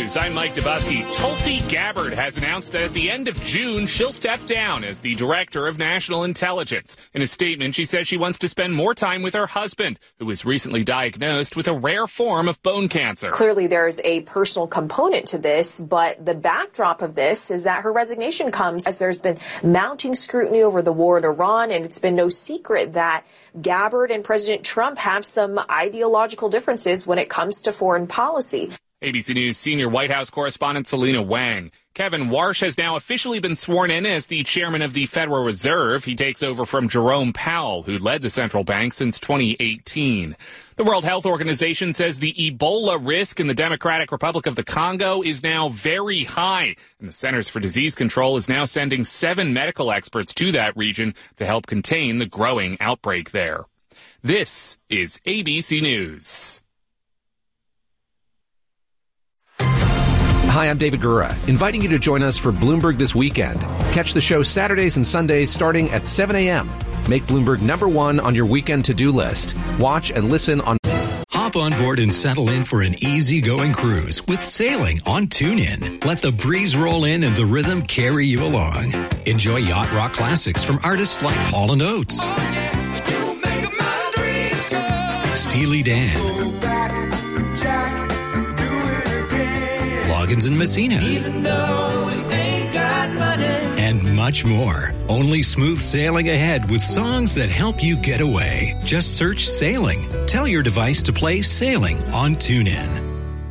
News. I'm Mike Dubusky. Tulsi Gabbard has announced that at the end of June, she'll step down as the Director of National Intelligence. In a statement, she says she wants to spend more time with her husband, who was recently diagnosed with a rare form of bone cancer. Clearly, there's a personal component to this, but the backdrop of this is that her resignation comes as there's been mounting scrutiny over the war in Iran, and it's been no secret that Gabbard and President Trump have some ideological differences when it comes to foreign policy. ABC News senior White House correspondent Selena Wang. Kevin Warsh has now officially been sworn in as the chairman of the Federal Reserve. He takes over from Jerome Powell, who led the central bank since 2018. The World Health Organization says the Ebola risk in the Democratic Republic of the Congo is now very high, and the Centers for Disease Control is now sending 7 medical experts to that region to help contain the growing outbreak there. This is ABC News. Hi, I'm David Gura, inviting you to join us for Bloomberg This Weekend. Catch the show Saturdays and Sundays starting at 7 a.m. Make Bloomberg #1 on your weekend to-do list. Watch and listen on... Hop on board and settle in for an easygoing cruise with sailing on TuneIn. Let the breeze roll in and the rhythm carry you along. Enjoy yacht rock classics from artists like Hall & Oates, Steely Dan, Loggins and Messina, and much more. Only smooth sailing ahead with songs that help you get away. Just search Sailing. Tell your device to play Sailing on TuneIn.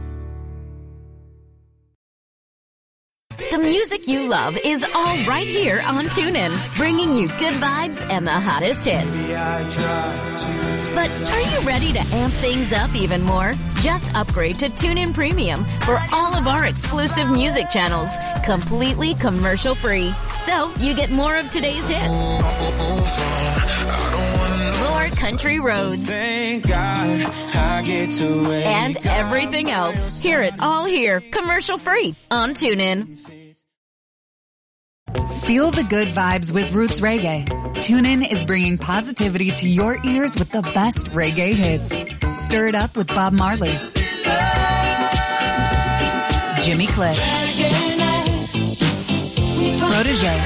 The music you love is all right here on TuneIn, bringing you good vibes and the hottest hits. But are you ready to amp things up even more? Just upgrade to TuneIn Premium for all of our exclusive music channels, completely commercial-free. So you get more of today's hits, more country roads, and everything else. Hear it all here, commercial-free on TuneIn. Feel the good vibes with Roots Reggae. TuneIn is bringing positivity to your ears with the best reggae hits. Stir it up with Bob Marley, Jimmy Cliff, Protégé,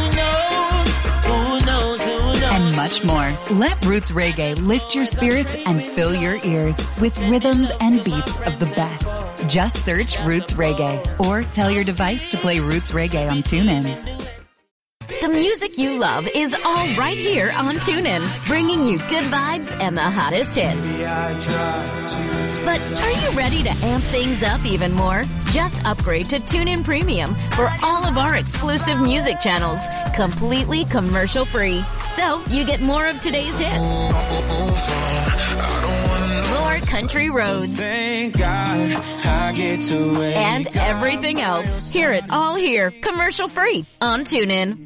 and much more. Let Roots Reggae lift your spirits and fill your ears with rhythms and beats of the best. Just search Roots Reggae or tell your device to play Roots Reggae on TuneIn. The music you love is all right here on TuneIn, bringing you good vibes and the hottest hits. But are you ready to amp things up even more? Just upgrade to TuneIn Premium for all of our exclusive music channels, completely commercial-free. So you get more of today's hits, more country roads, and everything else. Hear it all here, commercial-free on TuneIn.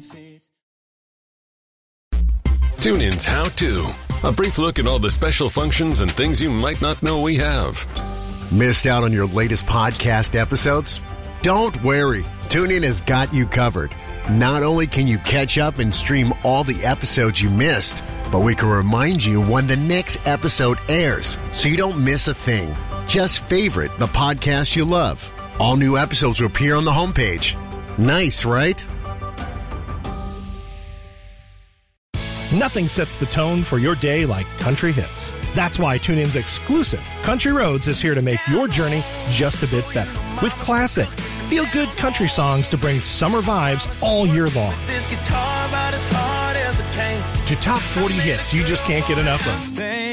TuneIn's How To. A brief look at all the special functions and things you might not know we have. Missed out on your latest podcast episodes? Don't worry. TuneIn has got you covered. Not only can you catch up and stream all the episodes you missed, but we can remind you when the next episode airs so you don't miss a thing. Just favorite the podcast you love. All new episodes will appear on the homepage. Nice, right? Nothing sets the tone for your day like country hits. That's why TuneIn's exclusive Country Roads is here to make your journey just a bit better. With classic, feel-good country songs to bring summer vibes all year long. To top 40 hits you just can't get enough of.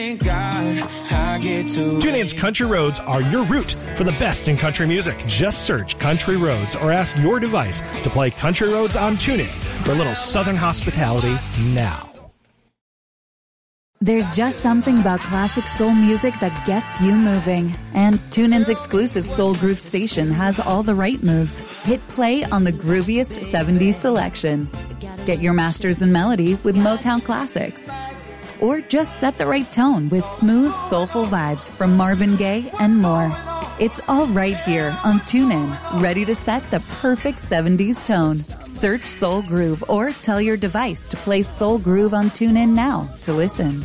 TuneIn's Country Roads are your route for the best in country music. Just search Country Roads or ask your device to play Country Roads on TuneIn for a little southern hospitality now. There's just something about classic soul music that gets you moving. And TuneIn's exclusive Soul Groove station has all the right moves. Hit play on the grooviest 70s selection. Get your masters in melody with Motown classics. Or just set the right tone with smooth, soulful vibes from Marvin Gaye and more. It's all right here on TuneIn, ready to set the perfect 70s tone. Search Soul Groove or tell your device to play Soul Groove on TuneIn now to listen.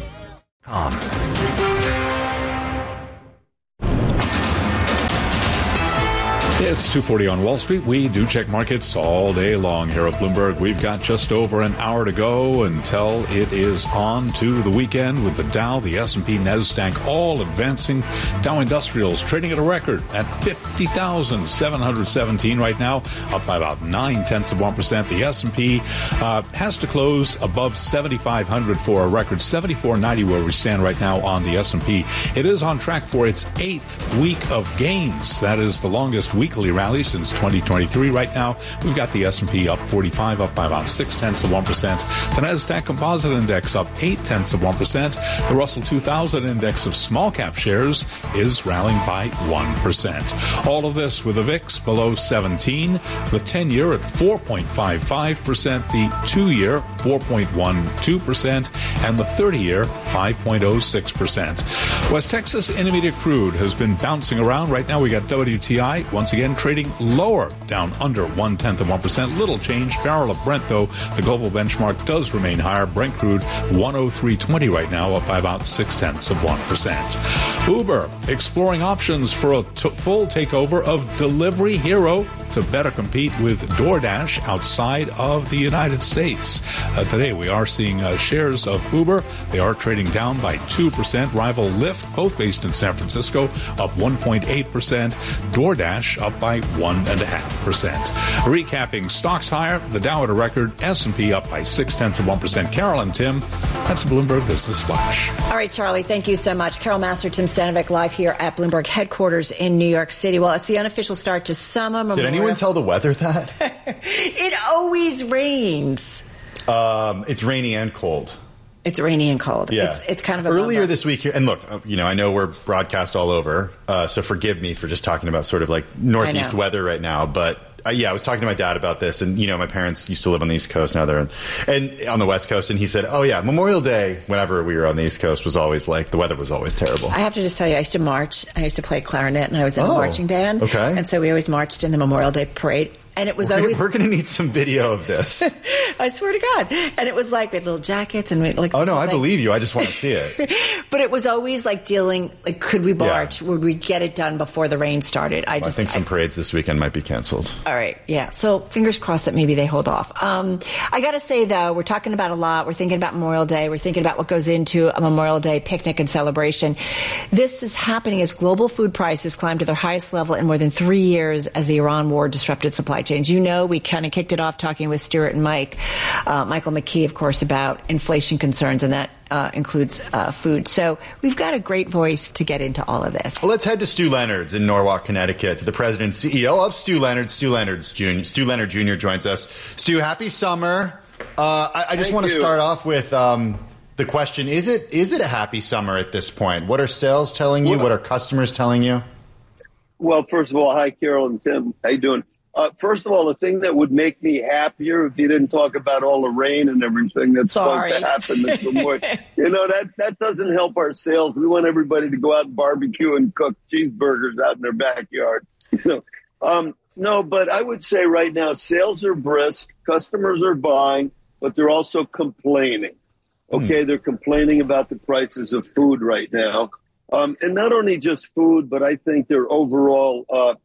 It's 2:40 on Wall Street. We do check markets all day long here at Bloomberg. We've got just over an hour to go until it is on to the weekend with the Dow, the S&P, NASDAQ all advancing. Dow Industrials trading at a record at 50,717 right now, up by about 0.9%. The S&P has to close above 7,500 for a record 74.90 where we stand right now on the S&P. It is on track for its 8th week of gains. That is the longest weekly rally since 2023 right now. We've got the S&P up 45, up by about 0.6%. The NASDAQ Composite Index up 0.8%. The Russell 2000 Index of small cap shares is rallying by 1%. All of this with the VIX below 17, the 10-year at 4.55%, the 2-year 4.12%, and the 30-year 5.06%. West Texas Intermediate Crude has been bouncing around. Right now we got WTI once again trading lower, down under 0.1%. Little change. Barrel of Brent, though, the global benchmark does remain higher. Brent crude 103.20 right now, up by about 0.6%. Uber exploring options for a full takeover of Delivery Hero to better compete with DoorDash outside of the United States. Today we are seeing shares of Uber. They are trading down by 2%. Rival Lyft, both based in San Francisco, up 1.8%. DoorDash up by 1.5%. Recapping stocks higher, the Dow at a record, S&P up by 0.6%. Carol and Tim, that's the Bloomberg Business Flash. All right, Charlie, thank you so much. Carol Masterton, Stanovic, live here at Bloomberg headquarters in New York City. Well, it's the unofficial start to summer. Did anyone tell the weather that? It always rains. It's rainy and cold. It's rainy and cold. Yeah. It's kind of a earlier this week here. And look, I know we're broadcast all over, so forgive me for just talking about sort of like Northeast weather right now. But I was talking to my dad about this, and my parents used to live on the East Coast. Now they're and on the West Coast, and he said, "Oh yeah, Memorial Day, whenever we were on the East Coast, was always like the weather was always terrible." I have to just tell you, I used to march. I used to play clarinet, and I was in a marching band. Okay, and so we always marched in the Memorial Day parade. And it was always... We're going to need some video of this. I swear to God. And it was like, we had little jackets and we like... Oh, no, I believe you. I just want to see it. But it was always like dealing, like, could we march? Yeah. Would we get it done before the rain started? I think some parades this weekend might be canceled. All right. Yeah. So fingers crossed that maybe they hold off. I got to say, though, we're talking about a lot. We're thinking about Memorial Day. We're thinking about what goes into a Memorial Day picnic and celebration. This is happening as global food prices climb to their highest level in more than 3 years as the Iran war disrupted supply chains. We kind of kicked it off talking with Stuart and Michael McKee, of course, about inflation concerns, and that includes food. So we've got a great voice to get into all of this. Well, let's head to Stu Leonard's in Norwalk, Connecticut, to the president and CEO of Stu Leonard. Stu Leonard Jr. joins us. Stu, happy summer. I just want to start off with the question, is it a happy summer at this point? What are sales telling you? What are customers telling you? Well, first of all, hi, Carol and Tim. How you doing? First of all, the thing that would make me happier if you didn't talk about all the rain and everything that's supposed to happen this morning. That doesn't help our sales. We want everybody to go out and barbecue and cook cheeseburgers out in their backyard. No, but I would say right now sales are brisk. Customers are buying, but they're also complaining. Okay, they're complaining about the prices of food right now. And not only just food, but I think their overall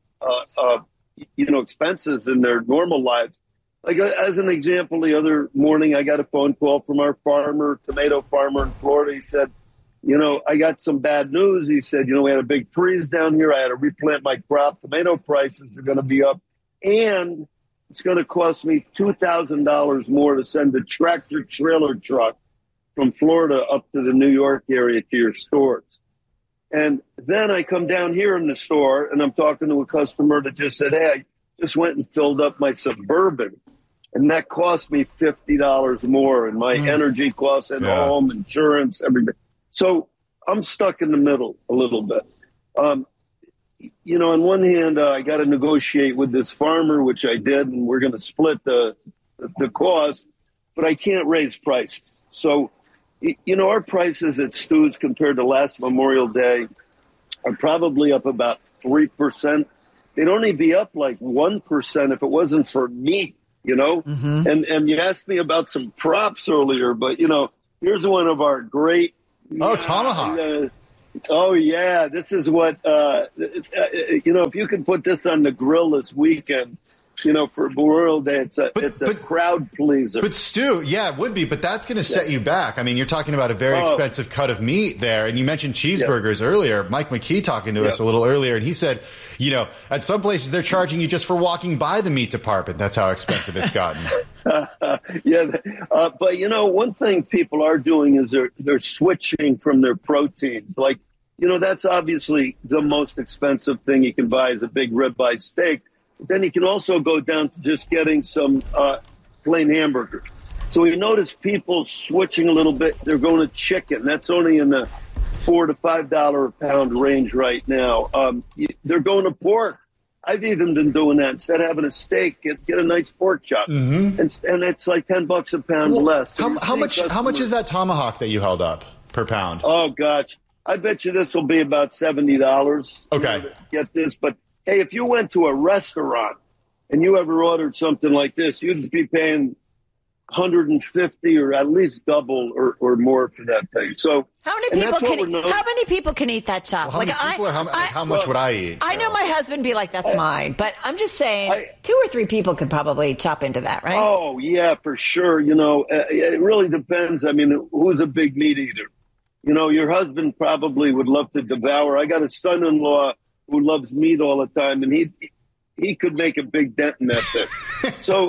expenses in their normal lives. Like, as an example, the other morning I got a phone call from our tomato farmer in Florida. He said, I got some bad news. He said, we had a big freeze down here. I had to replant my crop. Tomato prices are going to be up. And it's going to cost me $2,000 more to send a tractor trailer truck from Florida up to the New York area to your stores. And then I come down here in the store and I'm talking to a customer that just said, hey, I just went and filled up my Suburban and that cost me $50 more and my energy costs at home, insurance, everything. So I'm stuck in the middle a little bit. On one hand, I got to negotiate with this farmer, which I did, and we're going to split the cost, but I can't raise prices. So our prices at Stu's compared to last Memorial Day are probably up about 3%. They'd only be up like 1% if it wasn't for meat, Mm-hmm. And you asked me about some props earlier, but, here's one of our great... tomahawk. Oh, yeah. This is what, if you can put this on the grill this weekend, for Memorial Day, it's a crowd pleaser. But Stu, yeah, it would be, but that's going to set you back. I mean, you're talking about a very expensive cut of meat there, and you mentioned cheeseburgers earlier. Mike McKee talking to us a little earlier, and he said, at some places they're charging you just for walking by the meat department. That's how expensive it's gotten. But one thing people are doing is they're switching from their proteins. Like, that's obviously the most expensive thing you can buy is a big ribeye steak. But then you can also go down to just getting some plain hamburger. So we notice people switching a little bit. They're going to chicken. That's only in the $4 to $5 a pound range right now. They're going to pork. I've even been doing that. Instead of having a steak, get a nice pork chop, and it's like $10 a pound less. So how much is that tomahawk that you held up per pound? Oh gosh, I bet you this will be about $70. Okay, get this, but. Hey, if you went to a restaurant and you ever ordered something like this, you'd be paying $150 or at least double or more for that thing. So how many people can eat that chop? Well, how much would I eat? I know my husband be like, that's mine, but I'm just saying 2 or 3 people could probably chop into that, right? Oh yeah, for sure. It really depends. I mean, who's a big meat eater? Your husband probably would love to devour. I got a son-in-law who loves meat all the time, and he could make a big dent in that thing. So,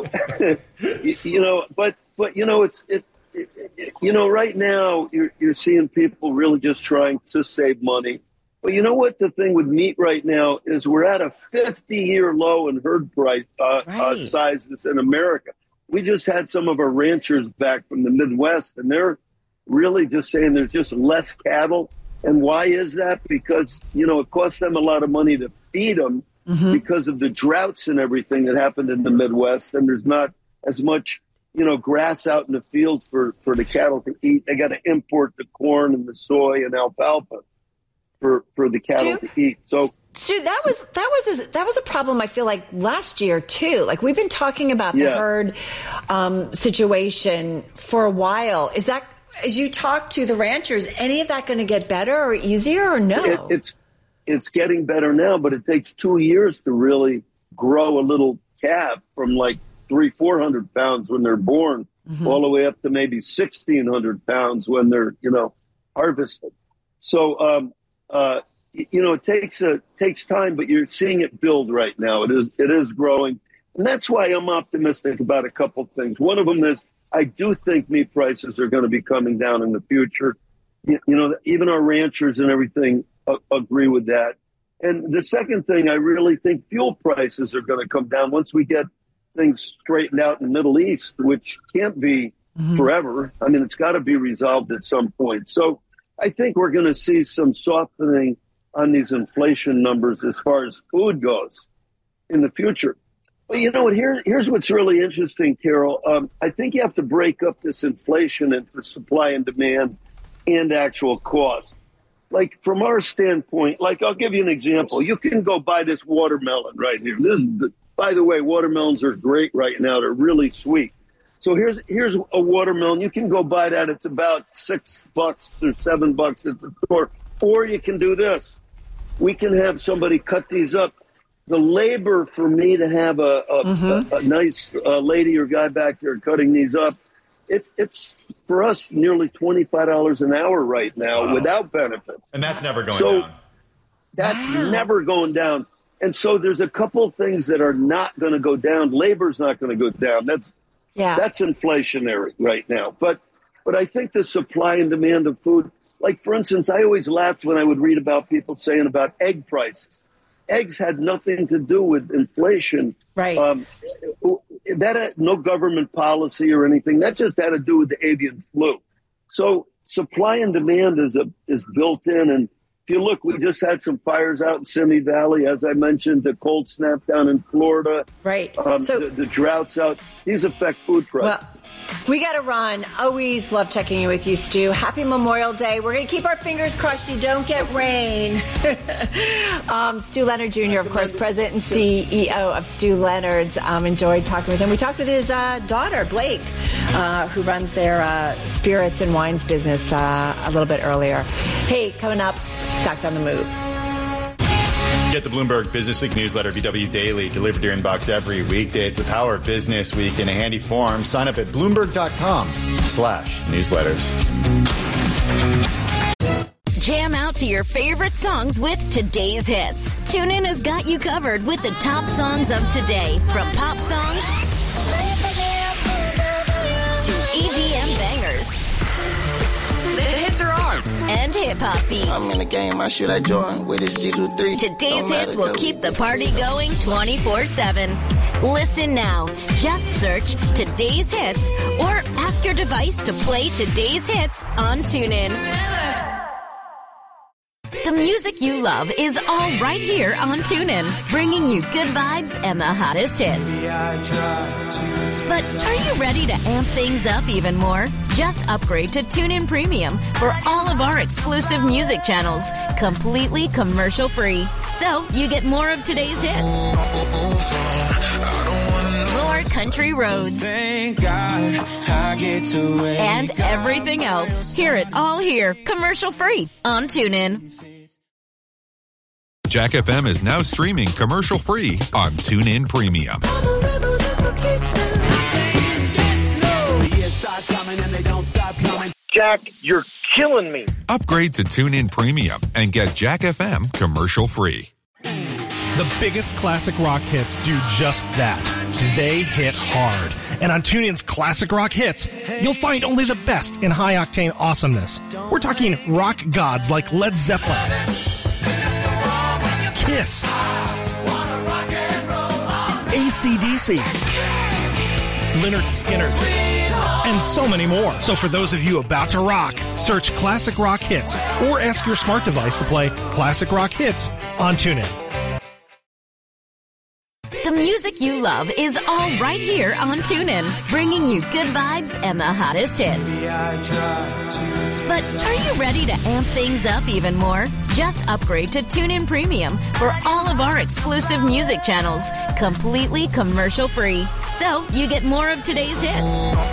right now you're seeing people really just trying to save money. But you know what? The thing with meat right now is we're at a 50-year low in herd price sizes in America. We just had some of our ranchers back from the Midwest, and they're really just saying there's just less cattle. And why is that? Because, it costs them a lot of money to feed them because of the droughts and everything that happened in the Midwest. And there's not as much, grass out in the field for the cattle to eat. They got to import the corn and the soy and alfalfa for the cattle to eat. So, Stu, that was a problem I feel like last year too. Like we've been talking about the herd situation for a while. Is that, as you talk to the ranchers, any of that going to get better or easier or no? It's getting better now, but it takes 2 years to really grow a little calf from like 300-400 pounds when they're born all the way up to maybe 1,600 pounds when they're, harvested. So, it takes time, but you're seeing it build right now. It is growing. And that's why I'm optimistic about a couple of things. One of them is, I do think meat prices are going to be coming down in the future. Even our ranchers and everything agree with that. And the second thing, I really think fuel prices are going to come down once we get things straightened out in the Middle East, which can't be forever. I mean, it's got to be resolved at some point. So I think we're going to see some softening on these inflation numbers as far as food goes in the future. Well, you know what? Here's what's really interesting, Carol. I think you have to break up this inflation into supply and demand and actual cost. Like from our standpoint, like I'll give you an example. You can go buy this watermelon right here. By the way, watermelons are great right now. They're really sweet. So here's a watermelon. You can go buy that. It's about $6 or $7 at the store. Or you can do this. We can have somebody cut these up. The labor for me to have a nice lady or guy back there cutting these up, it's for us nearly $25 an hour right now without benefits. And that's never going down. That's never going down. And so there's a couple of things that are not going to go down. Labor's not going to go down. That's inflationary right now. But I think the supply and demand of food, like for instance, I always laughed when I would read about people saying about egg prices. Eggs had nothing to do with inflation. Right. That had no government policy or anything. That just had to do with the avian flu. So supply and demand is built in. And if you look, we just had some fires out in Simi Valley. As I mentioned, the cold snap down in Florida. Right. The droughts out. These affect food prices. Well, we got to run. Always love checking in with you, Stu. Happy Memorial Day. We're going to keep our fingers crossed you don't get rain. Stu Leonard Jr., of course, president and CEO of Stu Leonard's. Enjoyed talking with him. We talked with his daughter, Blake, who runs their spirits and wines business a little bit earlier. Hey, coming up, Stocks on the Move. Get the Bloomberg Business Week newsletter, BW Daily, delivered to your inbox every weekday. It's the power of Business Week in a handy form. Sign up at Bloomberg.com/newsletters. Jam out to your favorite songs with today's hits. TuneIn has got you covered with the top songs of today, from pop songs to EDM bangers. The hits are on. And hip-hop beats. I'm in the game, I should I join with this G23. Today's hits will keep the party going 24/7. Listen now. Just search Today's Hits or ask your device to play Today's Hits on TuneIn. The music you love is all right here on TuneIn, bringing you good vibes and the hottest hits. But are you ready to amp things up even more? Just upgrade to TuneIn Premium for all of our exclusive music channels, completely commercial-free. So you get more of today's hits, more country roads, and everything else. Hear it all here, commercial-free on TuneIn. Jack FM is now streaming commercial-free on TuneIn Premium. Jack, you're killing me. Upgrade to TuneIn Premium and get Jack FM commercial-free. The biggest classic rock hits do just that. They hit hard. And on TuneIn's Classic Rock Hits, you'll find only the best in high-octane awesomeness. We're talking rock gods like Led Zeppelin, Kiss, AC/DC, Lynyrd Skynyrd, and so many more. So for those of you about to rock, search Classic Rock Hits or ask your smart device to play Classic Rock Hits on TuneIn. The music you love is all right here on TuneIn, bringing you good vibes and the hottest hits. But are you ready to amp things up even more? Just upgrade to TuneIn Premium for all of our exclusive music channels, completely commercial-free. So you get more of today's hits,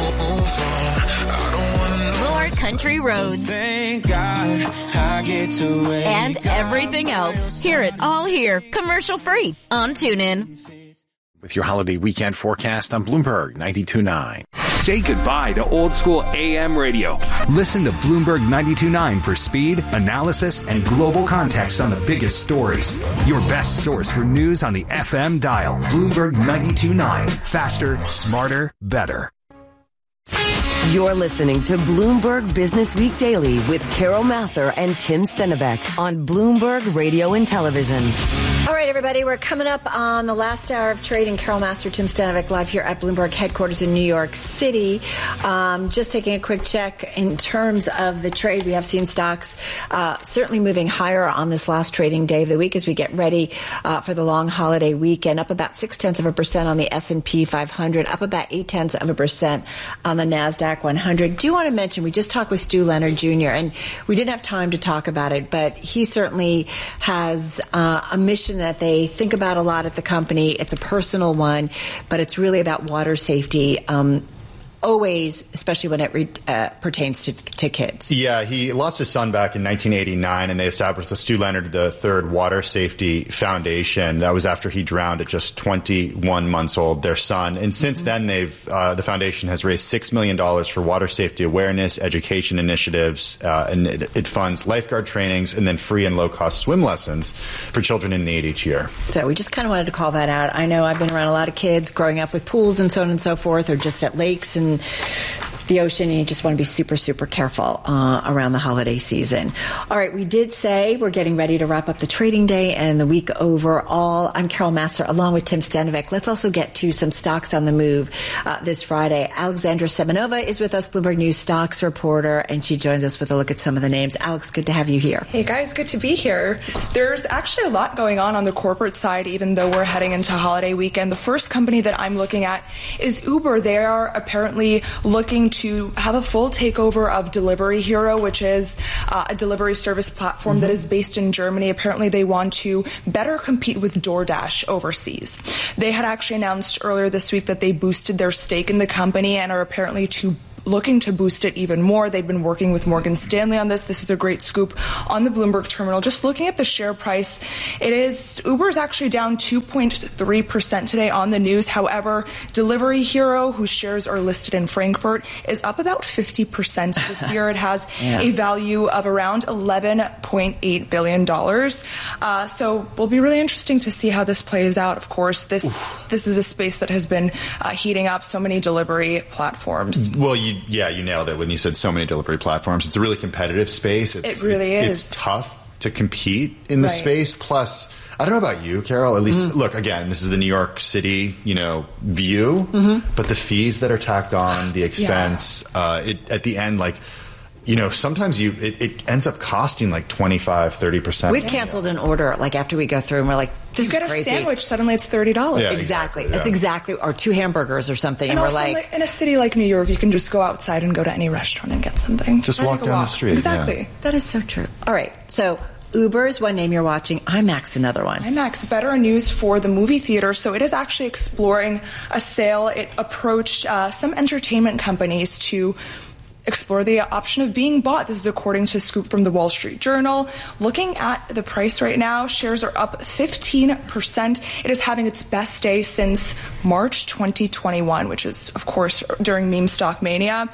more country roads, and everything else. Hear it all here, commercial-free on TuneIn. With your holiday weekend forecast on Bloomberg 92.9. Say goodbye to old school AM radio. Listen to Bloomberg 92.9 for speed, analysis, and global context on the biggest stories. Your best source for news on the FM dial. Bloomberg 92.9. Faster, smarter, better. You're listening to Bloomberg Business Week Daily with Carol Massar and Tim Stennebeck on Bloomberg Radio and Television. All right, everybody, we're coming up on the last hour of trading. Carol Massar, Tim Stennebeck, live here at Bloomberg headquarters in New York City. Just taking a quick check in terms of the trade. We have seen stocks certainly moving higher on this last trading day of the week as we get ready for the long holiday weekend. Up about 0.6% on the S&P 500, up about 0.8% on the NASDAQ 100. Do want to mention, we just talked with Stu Leonard Jr., and we didn't have time to talk about it, but he certainly has a mission that they think about a lot at the company. It's a personal one, but it's really about water safety. Always, especially when it pertains to kids. Yeah, he lost his son back in 1989, and they established the Stu Leonard III Water Safety Foundation. That was after he drowned at just 21 months old, their son. And since then, the foundation has raised $6 million for water safety awareness, education initiatives, and it funds lifeguard trainings and then free and low-cost swim lessons for children in need each year. So we just kind of wanted to call that out. I know I've been around a lot of kids growing up with pools and so on and so forth, or just at lakes and the ocean, and you just want to be super, super careful around the holiday season. All right, we did say we're getting ready to wrap up the trading day and the week overall. I'm Carol Massar along with Tim Stennebeck. Let's also get to some stocks on the move this Friday. Alexandra Semenova is with us, Bloomberg News stocks reporter, and she joins us with a look at some of the names. Alex, good to have you here. Hey guys, good to be here. There's actually a lot going on the corporate side, even though we're heading into holiday weekend. The first company that I'm looking at is Uber. They are apparently looking to have a full takeover of Delivery Hero, which is a delivery service platform that is based in Germany. Apparently, they want to better compete with DoorDash overseas. They had actually announced earlier this week that they boosted their stake in the company and are apparently to looking to boost it even more. They've been working with Morgan Stanley on this. This is a great scoop on the Bloomberg terminal. Just looking at the share price, Uber is actually down 2.3% today on the news. However, Delivery Hero, whose shares are listed in Frankfurt, is up about 50% this year. It has a value of around $11.8 billion. So will be really interesting to see how this plays out. Of course, this is a space that has been heating up, so many delivery platforms. Well, you nailed it when you said so many delivery platforms. It's a really competitive space. It really is. It's tough to compete in the space. Plus, I don't know about you, Carol. At least, look, again, this is the New York City, view. But the fees that are tacked on, the expense, at the end, sometimes it ends up costing like 25-30%. We've canceled an order after we go through and we're like, this is crazy. You get a sandwich, suddenly it's $30. Yeah, exactly. That's exactly, or 2 hamburgers or something. And we're also, in a city like New York, you can just go outside and go to any restaurant and get something. Just walk down the street. Exactly. Yeah. That is so true. All right. So Uber is one name you're watching. IMAX, another one. IMAX, better news for the movie theater. So it is actually exploring a sale. It approached some entertainment companies to explore the option of being bought. This is according to a scoop from the Wall Street Journal. Looking at the price right now, shares are up 15%. It is having its best day since March 2021, which is, of course, during meme stock mania.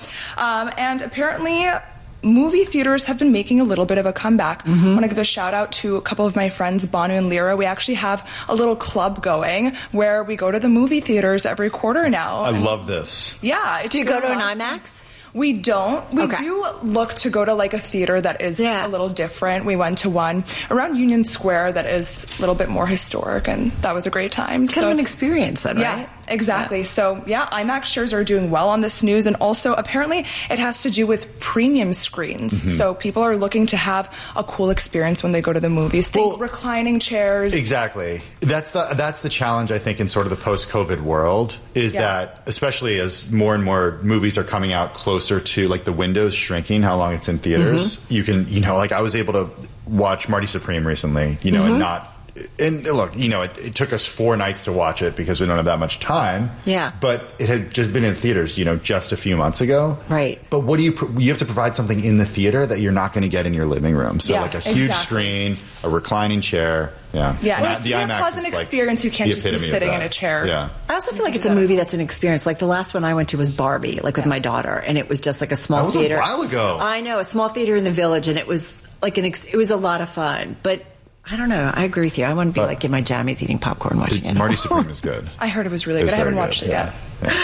And apparently, movie theaters have been making a little bit of a comeback. I want to give a shout out to a couple of my friends, Banu and Lyra. We actually have a little club going where we go to the movie theaters every quarter now. I love this. Yeah. Do you go to an IMAX? We don't. We do look to go to a theater that is a little different. We went to one around Union Square that is a little bit more historic, and that was a great time. It's kind of an experience then, right? Yeah, exactly. Yeah. So, IMAX shares are doing well on this news, and also apparently it has to do with premium screens. So people are looking to have a cool experience when they go to the movies. Think reclining chairs. Exactly. That's the challenge, I think, in sort of the post-COVID world, is that, especially as more and more movies are coming out closer to the windows shrinking, how long it's in theaters, you can, I was able to watch Marty Supreme recently, and look, it took us 4 nights to watch it because we don't have that much time. Yeah. But it had just been in theaters, just a few months ago. Right. But what do you have to provide something in the theater that you're not going to get in your living room? So a huge screen, a reclining chair. Yeah. Yeah. Well, it's a pleasant experience. You can't just be sitting in a chair. Yeah. I also feel like it's a movie that's an experience. The last one I went to was Barbie, with my daughter, and it was just a small theater. That was a while ago. I know, a small theater in the Village, and it was it was a lot of fun. But I don't know. I agree with you. I want to be in my jammies eating popcorn watching it. Marty Supreme is good. I heard it was really good. I haven't watched it yet.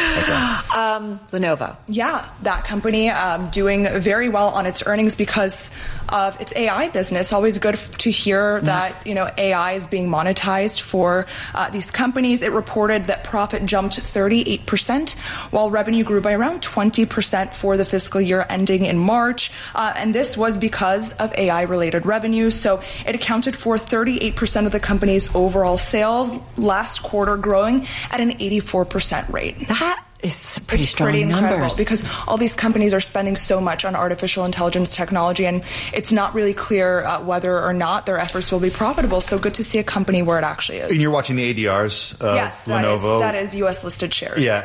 Lenovo. Yeah, that company doing very well on its earnings because of its AI business. Always good to hear that AI is being monetized for these companies. It reported that profit jumped 38%, while revenue grew by around 20% for the fiscal year ending in March. And this was because of AI-related revenue. So it accounted for 38% of the company's overall sales last quarter, growing at an 84% rate. That is pretty strong numbers, because all these companies are spending so much on artificial intelligence technology, and it's not really clear whether or not their efforts will be profitable. So good to see a company where it actually is. And you're watching the ADRs of Lenovo. That is U.S. listed shares. Yeah,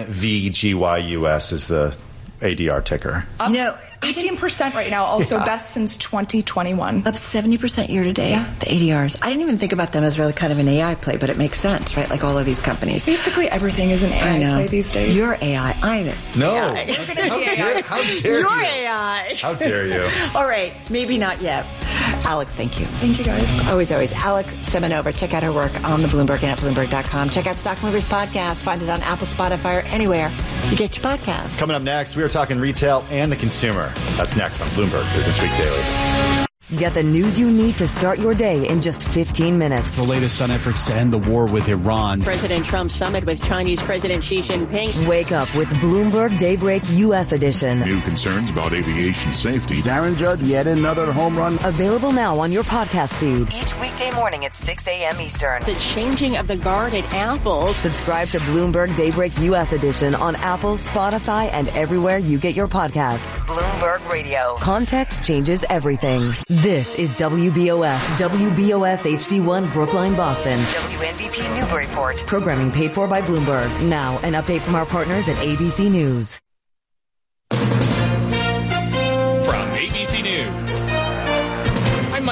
LNVGYUS is the ADR ticker. Up 18% right now, also best since 2021. Up 70% year to date. Yeah. The ADRs. I didn't even think about them as really kind of an AI play, but it makes sense, right? All of these companies. Basically everything is an AI play these days. You're AI. I know. No. AI. How dare You're you? AI. How dare you? All right. Maybe not yet. Alex, thank you. Thank you, guys. Always. Alex Semenova. Check out her work on the Bloomberg and at Bloomberg.com. Check out Stock Movers Podcast. Find it on Apple, Spotify, or anywhere you get your podcasts. Coming up next, we are talking retail and the consumer. That's next on Bloomberg Business Week Daily. Get the news you need to start your day in just 15 minutes. The latest on efforts to end the war with Iran. President Trump's summit with Chinese President Xi Jinping. Wake up with Bloomberg Daybreak U.S. edition. New concerns about aviation safety. Darren Judge, yet another home run. Available now on your podcast feed. Each weekday morning at 6 a.m. Eastern. The changing of the guard at Apple. Subscribe to Bloomberg Daybreak U.S. edition on Apple, Spotify, and everywhere you get your podcasts. Bloomberg Radio. Context changes everything. This is WBOS HD1 Brookline, Boston. WNBP Newburyport. Programming paid for by Bloomberg. Now, an update from our partners at ABC News.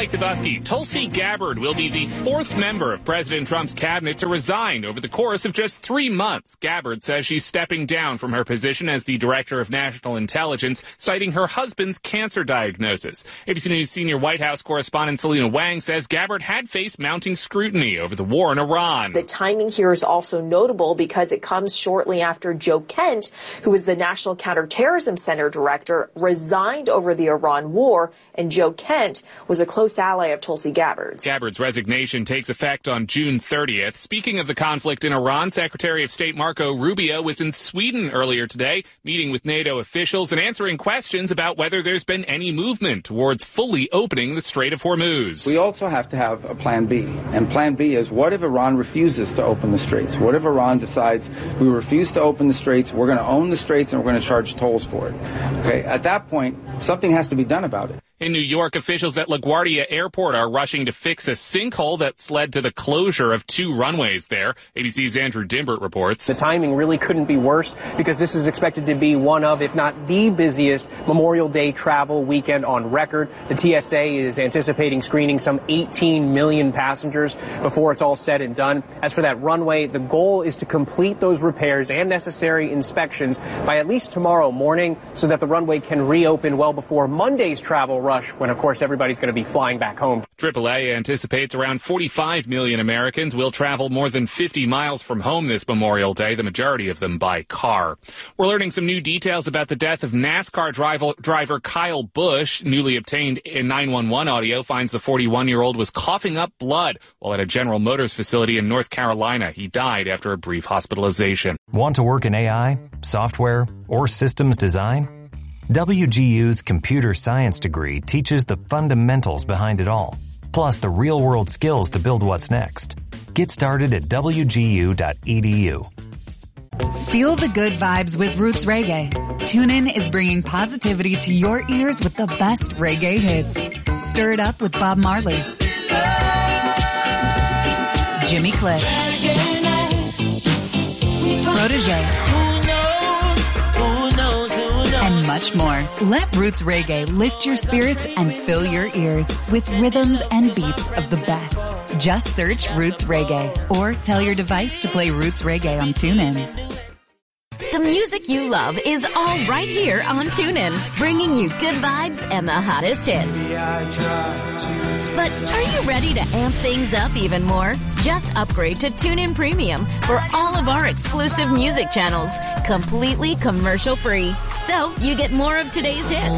Mike Dubusky. Tulsi Gabbard will be the fourth member of President Trump's cabinet to resign over the course of just 3 months. Gabbard says she's stepping down from her position as the Director of National Intelligence, citing her husband's cancer diagnosis. ABC News senior White House correspondent Selena Wang says Gabbard had faced mounting scrutiny over the war in Iran. The timing here is also notable because it comes shortly after Joe Kent, who is the National Counterterrorism Center director, resigned over the Iran war, and Joe Kent was a close ally of Tulsi Gabbard's. Gabbard's resignation takes effect on June 30th. Speaking of the conflict in Iran, Secretary of State Marco Rubio was in Sweden earlier today, meeting with NATO officials and answering questions about whether there's been any movement towards fully opening the Strait of Hormuz. We also have to have a plan B. And plan B is, what if Iran refuses to open the straits? What if Iran decides we refuse to open the straits, we're going to own the straits, and we're going to charge tolls for it? Okay, at that point, something has to be done about it. In New York, officials at LaGuardia Airport are rushing to fix a sinkhole that's led to the closure of 2 runways there. ABC's Andrew Dimbert reports. The timing really couldn't be worse because this is expected to be one of, if not the busiest Memorial Day travel weekend on record. The TSA is anticipating screening some 18 million passengers before it's all said and done. As for that runway, the goal is to complete those repairs and necessary inspections by at least tomorrow morning so that the runway can reopen well before Monday's travel rush, when, of course, everybody's going to be flying back home. AAA anticipates around 45 million Americans will travel more than 50 miles from home this Memorial Day, the majority of them by car. We're learning some new details about the death of NASCAR driver Kyle Busch. Newly obtained 911 audio finds the 41-year-old was coughing up blood while at a General Motors facility in North Carolina. He died after a brief hospitalization. Want to work in AI, software, or systems design? WGU's computer science degree teaches the fundamentals behind it all, plus the real-world skills to build what's next. Get started at wgu.edu. Feel the good vibes with Roots Reggae. TuneIn is bringing positivity to your ears with the best reggae hits. Stir it up with Bob Marley, Jimmy Cliff, Protégé, and much more. Let Roots Reggae lift your spirits and fill your ears with rhythms and beats of the best. Just search Roots Reggae or tell your device to play Roots Reggae on TuneIn. The music you love is all right here on TuneIn, bringing you good vibes and the hottest hits. But are you ready to amp things up even more? Just upgrade to TuneIn Premium for all of our exclusive music channels, completely commercial-free. So you get more of today's hits,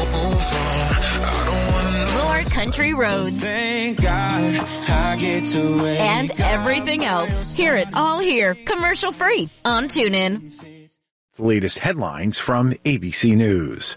more country roads, and everything else. Hear it all here, commercial-free on TuneIn. The latest headlines from ABC News.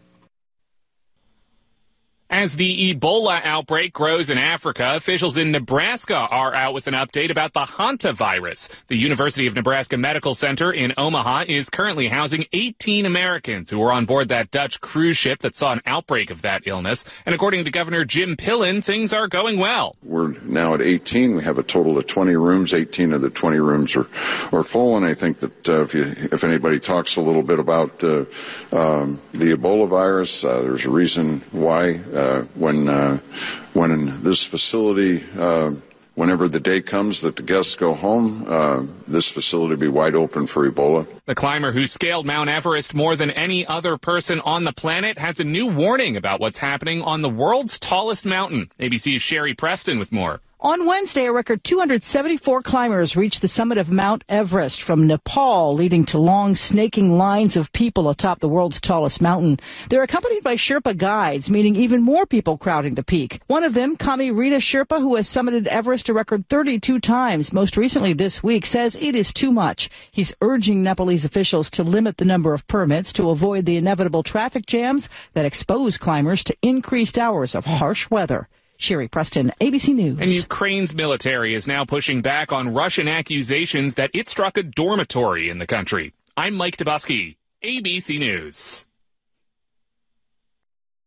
As the Ebola outbreak grows in Africa, officials in Nebraska are out with an update about the hantavirus. The University of Nebraska Medical Center in Omaha is currently housing 18 Americans who were on board that Dutch cruise ship that saw an outbreak of that illness. And according to Governor Jim Pillen, things are going well. We're now at 18. We have a total of 20 rooms. 18 of the 20 rooms are full. And I think that if anybody talks a little bit about the Ebola virus, there's a reason why. When in this facility, whenever the day comes that the guests go home, this facility will be wide open for Ebola. The climber who scaled Mount Everest more than any other person on the planet has a new warning about what's happening on the world's tallest mountain. ABC's Sherry Preston with more. On Wednesday, a record 274 climbers reached the summit of Mount Everest from Nepal, leading to long, snaking lines of people atop the world's tallest mountain. They're accompanied by Sherpa guides, meaning even more people crowding the peak. One of them, Kami Rita Sherpa, who has summited Everest a record 32 times, most recently this week, says it is too much. He's urging Nepalese officials to limit the number of permits to avoid the inevitable traffic jams that expose climbers to increased hours of harsh weather. Sherry Preston, ABC News. And Ukraine's military is now pushing back on Russian accusations that it struck a dormitory in the country. I'm Mike Dubusky, ABC News.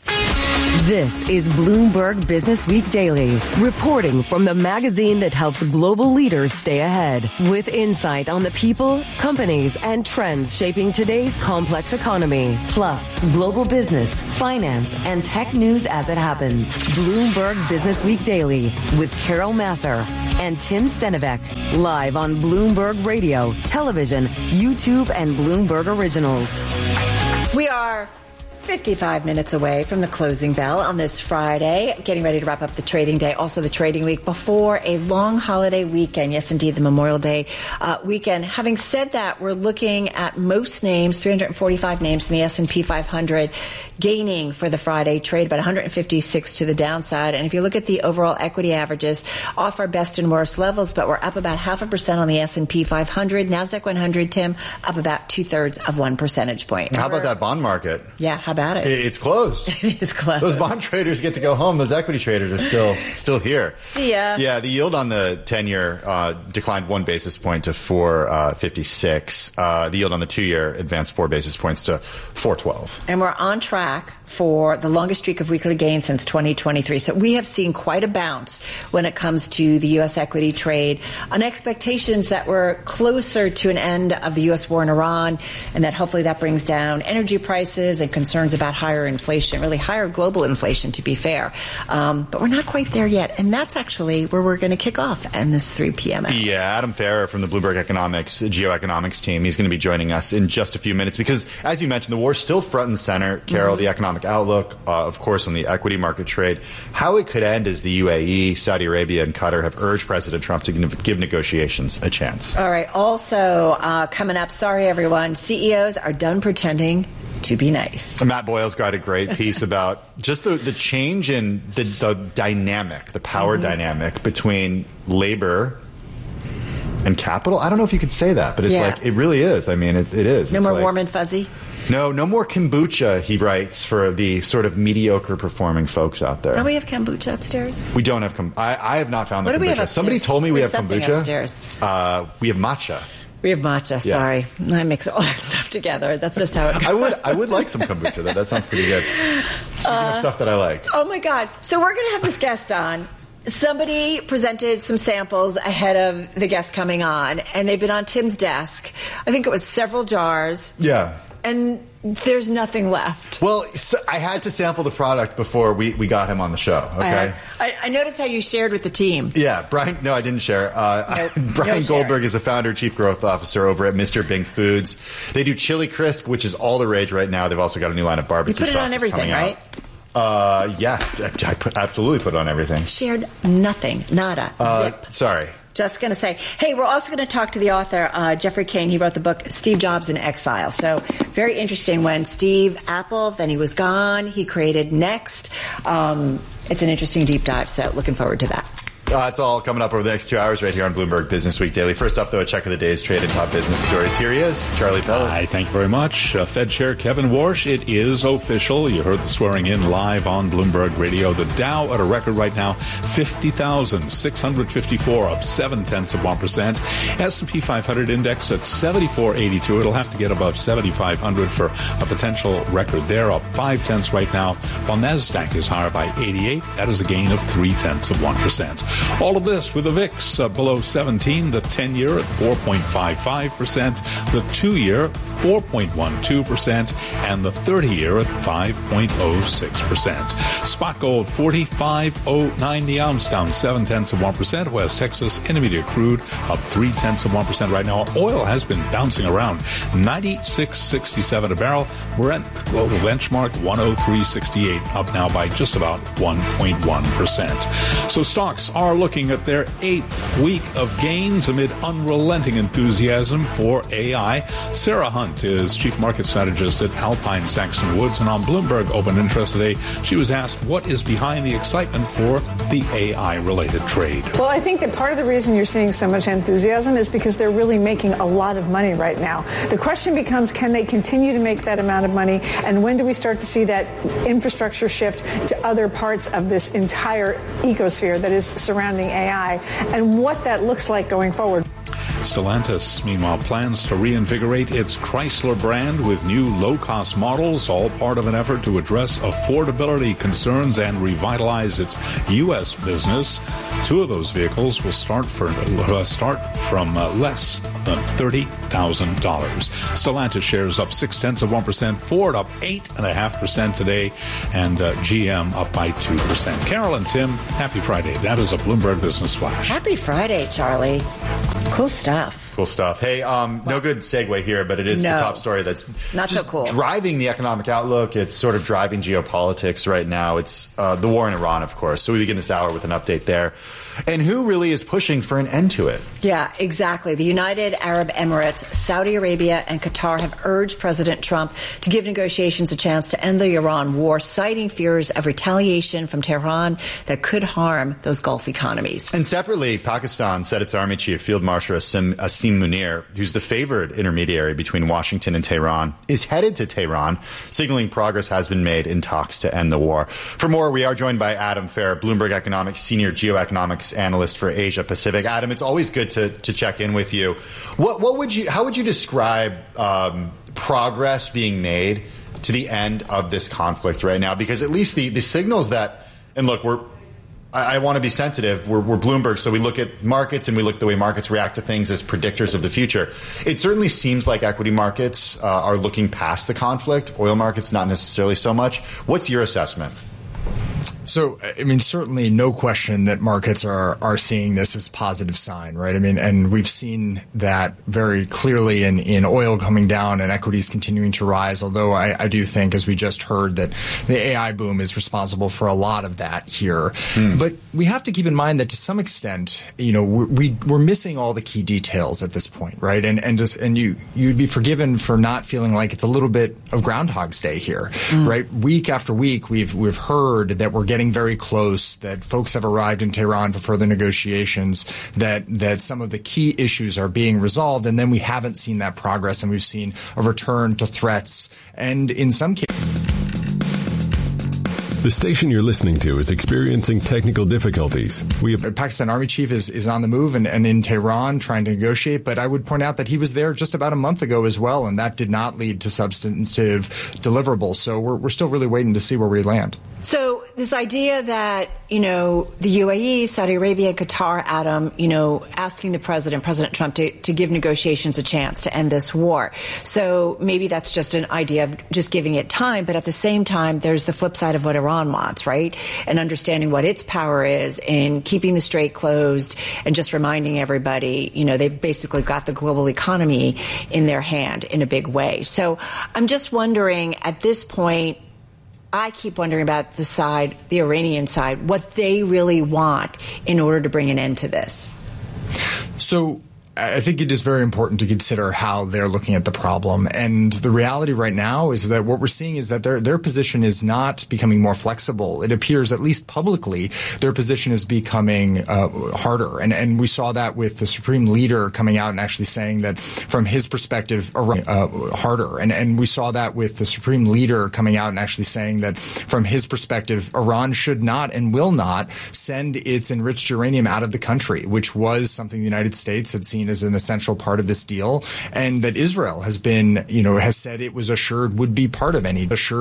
This is Bloomberg Business Week Daily, reporting from the magazine that helps global leaders stay ahead, with insight on the people, companies, and trends shaping today's complex economy, plus global business, finance, and tech news as it happens. Bloomberg Business Week Daily with Carol Masser and Tim Stenivek, live on Bloomberg Radio, television, YouTube, and Bloomberg Originals. We are 55 minutes away from the closing bell on this Friday, getting ready to wrap up the trading day, also the trading week before a long holiday weekend. Yes, indeed, the Memorial Day weekend. Having said that, we're looking at most names, 345 names in the S&P 500, gaining for the Friday trade, about 156 to the downside. And if you look at the overall equity averages, off our best and worst levels, but we're up about 0.5% on the S&P 500. NASDAQ 100, Tim, up about 2/3 of 1 percentage point. How about that bond market? Yeah, how about it? It's closed. It is closed. Those bond traders get to go home. Those equity traders are still here. See ya. Yeah, the yield on the 10-year declined 1 basis point to 4.56. The yield on the 2-year advanced 4 basis points to 4.12. And we're on track for the longest streak of weekly gains since 2023. So we have seen quite a bounce when it comes to the U.S. equity trade on expectations that we're closer to an end of the U.S. war in Iran, and that hopefully that brings down energy prices and concerns about higher inflation, really higher global inflation, to be fair. But we're not quite there yet. And that's actually where we're going to kick off in this 3 p.m. hour. Yeah, Adam Farrer from the Bloomberg Geoeconomics team, he's going to be joining us in just a few minutes because, as you mentioned, the war's still front and center. Carol, the economic outlook, of course, on the equity market trade. How it could end is the UAE, Saudi Arabia, and Qatar have urged President Trump to give negotiations a chance. All right. Also, coming up, sorry, everyone, CEOs are done pretending to be nice. Matt Boyle's got a great piece about just the change in the dynamic, the power dynamic between labor and capital. I don't know if you could say that, but it's like, it really is. I mean, it is. No more warm and fuzzy? No more kombucha, he writes, for the sort of mediocre performing folks out there. Don't we have kombucha upstairs? We don't have kombucha. I have not found the kombucha. What do we have upstairs? Somebody told me we have something kombucha. Upstairs. We have matcha. We have matcha, sorry. I mix all that stuff together. That's just how it goes. I would like some kombucha, though. That sounds pretty good. Speaking of stuff that I like. Oh, my God. So we're going to have this guest on. Somebody presented some samples ahead of the guest coming on, and they've been on Tim's desk. I think it was several jars. Yeah. And there's nothing left. Well, so I had to sample the product before we got him on the show, okay? I noticed how you shared with the team. Yeah, Brian, no, I didn't share. Brian Goldberg is the founder and chief growth officer over at Mr. Bing Foods. They do Chili Crisp, which is all the rage right now. They've also got a new line of barbecue sauces. You put it on everything, right? Yeah, I absolutely put it on everything. Shared nothing, nada, zip. Sorry. Just going to say, hey, we're also going to talk to the author, Jeffrey Kane. He wrote the book, Steve Jobs in Exile. So very interesting. When Steve Apple, then he was gone, he created Next. It's an interesting deep dive, so looking forward to that. It's all coming up over the next 2 hours right here on Bloomberg Business Week Daily. First up, though, a check of the day's trade and top business stories. Here he is, Charlie Pellet. Hi, thank you very much. Fed Chair Kevin Warsh, it is official. You heard the swearing in live on Bloomberg Radio. The Dow at a record right now, 50,654, up 0.7%. S&P 500 index at 7482. It'll have to get above 7,500 for a potential record there, up 0.5 right now, while NASDAQ is higher by 88. That is a gain of 0.3%. All of this with the VIX below 17, the 10-year at 4.55%, the 2-year 4.12%, and the 30-year at 5.06%. Spot gold 45.09 the ounce, down 0.7%. West Texas Intermediate crude up 0.3% right now. Oil has been bouncing around 96.67 a barrel. Brent global benchmark 103.68, up now by just about 1.1%. So stocks are looking at their 8th week of gains amid unrelenting enthusiasm for AI. Sarah Hunt is chief market strategist at Alpine Saxon Woods, and on Bloomberg Open Interest today, she was asked what is behind the excitement for the AI-related trade. Well, I think that part of the reason you're seeing so much enthusiasm is because they're really making a lot of money right now. The question becomes, can they continue to make that amount of money, and when do we start to see that infrastructure shift to other parts of this entire ecosphere that is surrounding AI, and what that looks like going forward? Stellantis, meanwhile, plans to reinvigorate its Chrysler brand with new low-cost models, all part of an effort to address affordability concerns and revitalize its U.S. business. Two of those vehicles will start from less than $30,000. Stellantis shares up 0.6%, Ford up 8.5% today, and GM up by 2%. Carol and Tim, happy Friday. That is a Bloomberg Business Flash. Happy Friday, Charlie. Cool stuff. Cool stuff. Hey, no good segue here, but it is the top story that's not so cool. Driving the economic outlook. It's sort of driving geopolitics right now. It's the war in Iran, of course. So we begin this hour with an update there. And who really is pushing for an end to it? Yeah, exactly. The United Arab Emirates, Saudi Arabia, and Qatar have urged President Trump to give negotiations a chance to end the Iran war, citing fears of retaliation from Tehran that could harm those Gulf economies. And separately, Pakistan said its army chief, Field Marshal Asim Munir, who's the favored intermediary between Washington and Tehran, is headed to Tehran, signaling progress has been made in talks to end the war. For more, we are joined by Adam Fair, Bloomberg Economics Senior Geoeconomics Analyst for Asia Pacific. Adam, it's always good to check in with you. How would you describe progress being made to the end of this conflict right now? Because at least the signals that, and look, I want to be sensitive. We're Bloomberg, so we look at markets and we look at the way markets react to things as predictors of the future. It certainly seems like equity markets are looking past the conflict. Oil markets, not necessarily so much. What's your assessment? So, I mean, certainly no question that markets are seeing this as a positive sign, right? I mean, and we've seen that very clearly in oil coming down and equities continuing to rise, although I do think, as we just heard, that the AI boom is responsible for a lot of that here. But we have to keep in mind that to some extent, you know, we're missing all the key details at this point, right? And you'd be forgiven for not feeling like it's a little bit of Groundhog's Day here, right? Week after week, we've heard that we're getting very close, that folks have arrived in Tehran for further negotiations, that some of the key issues are being resolved, and then we haven't seen that progress, and we've seen a return to threats, and in some cases... The station you're listening to is experiencing technical difficulties. The Pakistan Army Chief is on the move and in Tehran trying to negotiate, but I would point out that he was there just about a month ago as well, and that did not lead to substantive deliverables. So we're still really waiting to see where we land. So this idea that, you know, the UAE, Saudi Arabia, Qatar, Adam, you know, asking President Trump to give negotiations a chance to end this war. So maybe that's just an idea of just giving it time. But at the same time, there's the flip side of what Iran wants, right? And understanding what its power is in keeping the strait closed and just reminding everybody, you know, they've basically got the global economy in their hand in a big way. So I'm just wondering at this point, I keep wondering about the Iranian side, what they really want in order to bring an end to this. So I think it is very important to consider how they're looking at the problem. And the reality right now is that what we're seeing is that their position is not becoming more flexible. It appears, at least publicly, their position is becoming harder. And we saw that with the Supreme Leader coming out and actually saying that from his perspective, harder. And we saw that with the Supreme Leader coming out and actually saying that from his perspective, Iran should not and will not send its enriched uranium out of the country, which was something the United States had seen as an essential part of this deal, and that Israel has been, you know, has said it was assured would be part of any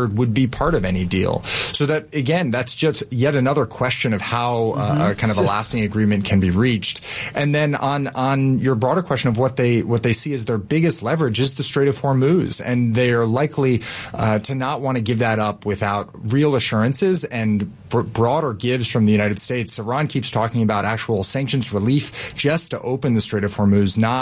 deal. So that, again, that's just yet another question of how kind of a lasting agreement can be reached. And then on your broader question of what they see as their biggest leverage is the Strait of Hormuz, and they are likely to not want to give that up without real assurances and broader gives from the United States. Iran keeps talking about actual sanctions relief just to open the Strait of Hormuz,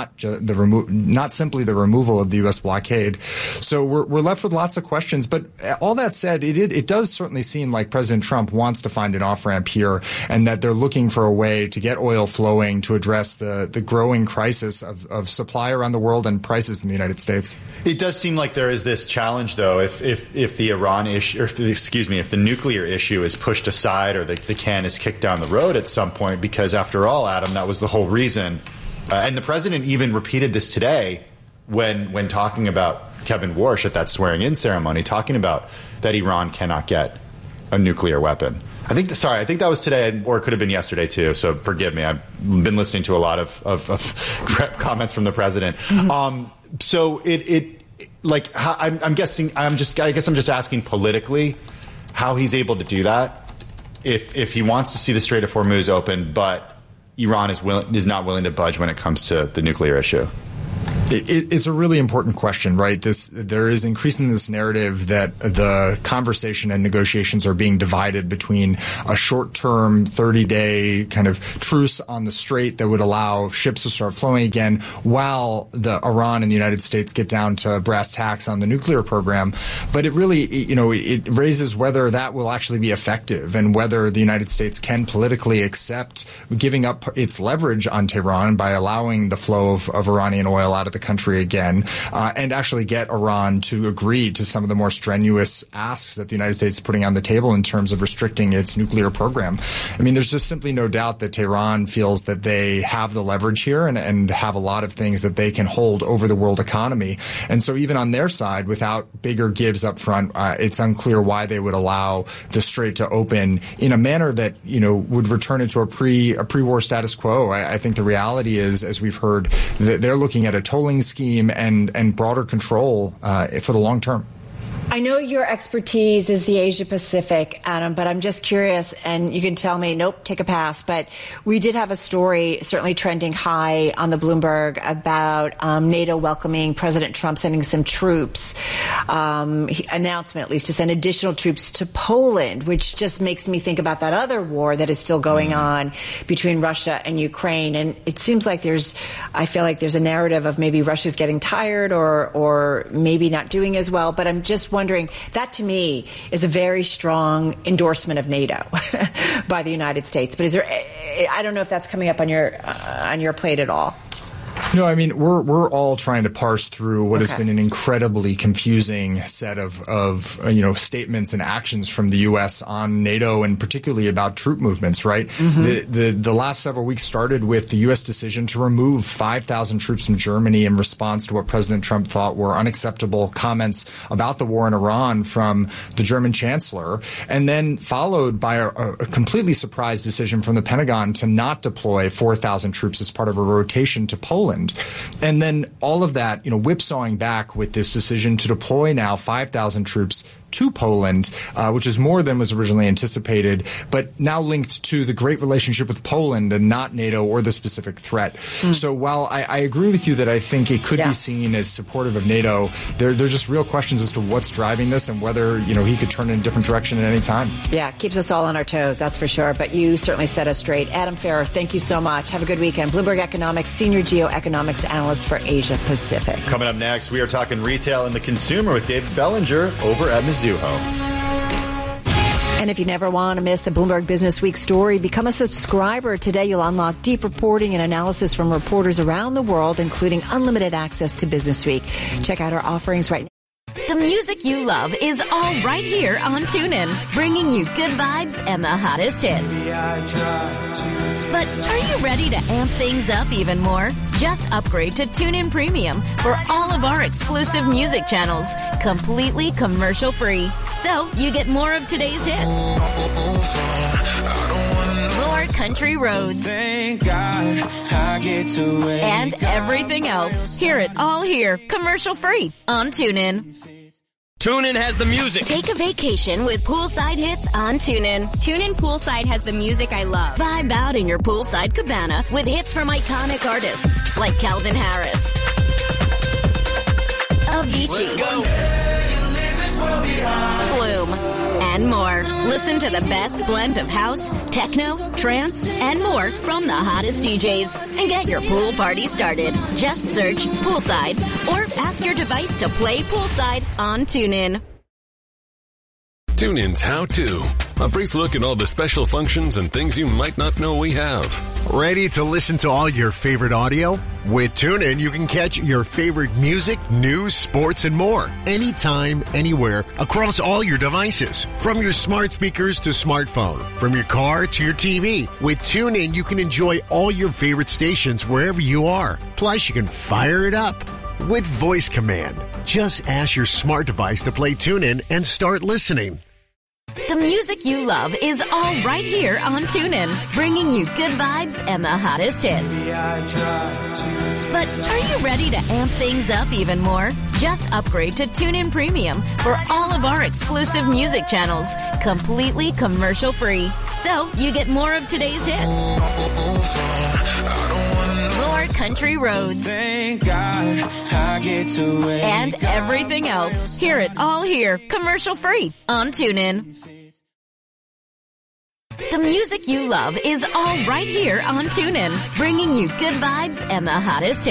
not simply the removal of the U.S. blockade. So we're left with lots of questions. But all that said, it does certainly seem like President Trump wants to find an off-ramp here, and that they're looking for a way to get oil flowing to address the growing crisis of supply around the world and prices in the United States. It does seem like there is this challenge, though, if the Iran issue, if the nuclear issue is pushed aside or the can is kicked down the road at some point, because after all, Adam, that was the whole reason. And the president even repeated this today when talking about Kevin Warsh at that swearing-in ceremony, talking about that Iran cannot get a nuclear weapon. I think that was today, or it could have been yesterday too. So forgive me. I've been listening to a lot of comments from the president. Mm-hmm. So I'm guessing. I guess I'm just asking politically how he's able to do that. If he wants to see the Strait of Hormuz open, but Iran is not willing to budge when it comes to the nuclear issue. It's a really important question, right? There is increasing this narrative that the conversation and negotiations are being divided between a short-term 30-day kind of truce on the Strait that would allow ships to start flowing again while Iran and the United States get down to brass tacks on the nuclear program. But it really, it raises whether that will actually be effective and whether the United States can politically accept giving up its leverage on Tehran by allowing the flow of Iranian oil out of the country again, and actually get Iran to agree to some of the more strenuous asks that the United States is putting on the table in terms of restricting its nuclear program. I mean, there's just simply no doubt that Tehran feels that they have the leverage here and have a lot of things that they can hold over the world economy. And so even on their side, without bigger gives up front, it's unclear why they would allow the Strait to open in a manner that, would return it to a pre-war status quo. I think the reality is, as we've heard, that they're looking at a tolling scheme and broader control for the long term. I know your expertise is the Asia Pacific, Adam, but I'm just curious, and you can tell me, nope, take a pass, but we did have a story certainly trending high on the Bloomberg about NATO welcoming President Trump sending some troops, announcement at least, to send additional troops to Poland, which just makes me think about that other war that is still going on between Russia and Ukraine. And it seems like I feel like there's a narrative of maybe Russia's getting tired or maybe not doing as well, but I'm just wondering, that to me is a very strong endorsement of NATO by the United States. But I don't know if that's coming up on your plate at all. No, I mean, we're all trying to parse through what has been an incredibly confusing set of statements and actions from the U.S. on NATO, and particularly about troop movements, right? Mm-hmm. The last several weeks started with the U.S. decision to remove 5,000 troops from Germany in response to what President Trump thought were unacceptable comments about the war in Iran from the German chancellor, and then followed by a completely surprise decision from the Pentagon to not deploy 4,000 troops as part of a rotation to Poland. And then all of that, whipsawing back with this decision to deploy now 5,000 troops to Poland, which is more than was originally anticipated, but now linked to the great relationship with Poland and not NATO or the specific threat. So while I agree with you that I think it could be seen as supportive of NATO, there's just real questions as to what's driving this and whether, he could turn in a different direction at any time. Yeah, keeps us all on our toes, that's for sure. But you certainly set us straight. Adam Ferrer, thank you so much. Have a good weekend. Bloomberg Economics, Senior Geoeconomics Analyst for Asia Pacific. Coming up next, we are talking retail and the consumer with David Bellinger over at Mizuho. And if you never want to miss the Bloomberg Business Week story, become a subscriber. Today, you'll unlock deep reporting and analysis from reporters around the world, including unlimited access to Business Week. Check out our offerings right now. The music you love is all right here on TuneIn, bringing you good vibes and the hottest hits. But are you ready to amp things up even more? Just upgrade to TuneIn Premium for all of our exclusive music channels, completely commercial-free. So you get more of today's hits, more country roads, thank God I get to and everything else. Hear it all here, commercial-free on TuneIn. TuneIn has the music. Take a vacation with poolside hits on TuneIn. TuneIn Poolside has the music I love. Vibe out in your poolside cabana with hits from iconic artists like Calvin Harris, Avicii, Flume, and more. Listen to the best blend of house, techno, trance, and more from the hottest DJs. And get your pool party started. Just search Poolside or ask your device to play Poolside on TuneIn. TuneIn's How To. A brief look at all the special functions and things you might not know we have. Ready to listen to all your favorite audio? With TuneIn, you can catch your favorite music, news, sports, and more. Anytime, anywhere, across all your devices. From your smart speakers to smartphone. From your car to your TV. With TuneIn, you can enjoy all your favorite stations wherever you are. Plus, you can fire it up with voice command. Just ask your smart device to play TuneIn and start listening. The music you love is all right here on TuneIn, bringing you good vibes and the hottest hits. But are you ready to amp things up even more? Just upgrade to TuneIn Premium for all of our exclusive music channels, completely commercial-free. So you get more of today's hits, more country roads, thank God I get to wake and everything else. Hear it all here, commercial-free on TuneIn. The music you love is all right here on TuneIn, bringing you good vibes and the hottest hits.